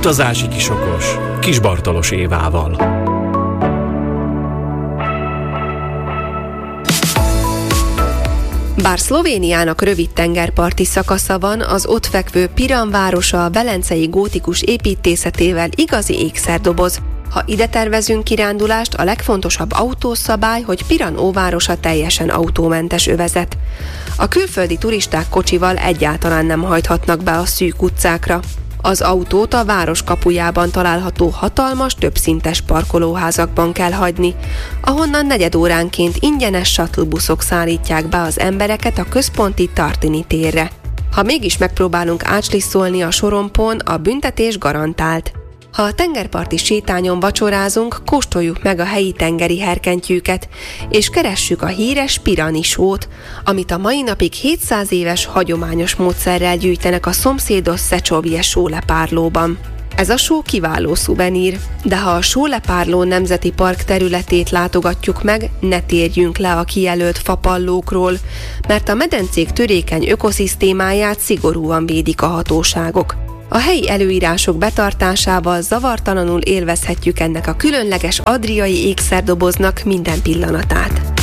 Utazási kisokos Kis Bartalos Évával. Bár Szlovéniának rövid tengerparti szakasza van, az ott fekvő Piran városa a velencei gótikus építészetével igazi ékszerdoboz. Ha ide tervezünk kirándulást, a legfontosabb autószabály, hogy Piran óvárosa teljesen autómentes övezet. A külföldi turisták kocsival egyáltalán nem hajthatnak be a szűk utcákra. Az autót a város kapujában található hatalmas, többszintes parkolóházakban kell hagyni, ahonnan negyedóránként ingyenes shuttle-buszok szállítják be az embereket a központi Tartini térre. Ha mégis megpróbálunk átslisszolni a sorompón, a büntetés garantált. Ha a tengerparti sétányon vacsorázunk, kóstoljuk meg a helyi tengeri herkentyűket, és keressük a híres pirani sót, amit a mai napig 700 éves hagyományos módszerrel gyűjtenek a szomszédos Szecsovié sólepárlóban. Ez a só kiváló szuvenír, de ha a Sólepárló Nemzeti Park területét látogatjuk meg, ne térjünk le a kijelölt fapallókról, mert a medencék törékeny ökoszisztémáját szigorúan védik a hatóságok. A helyi előírások betartásával zavartalanul élvezhetjük ennek a különleges adriai ékszerdoboznak minden pillanatát.